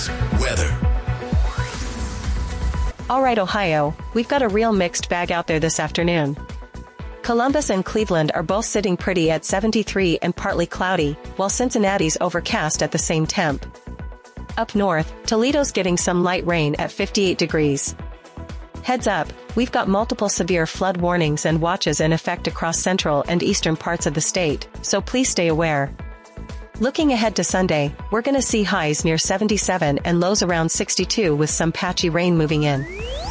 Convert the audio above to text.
News. Weather. All right, Ohio, we've got a real mixed bag out there this afternoon. Columbus and Cleveland are both sitting pretty at 73 and partly cloudy, while Cincinnati's overcast at the same temp. Up north, Toledo's getting some light rain at 58 degrees. Heads up, we've got multiple severe flood warnings and watches in effect across central and eastern parts of the state, so please stay aware. Looking ahead to Sunday, we're gonna see highs near 77 and lows around 62 with some patchy rain moving in.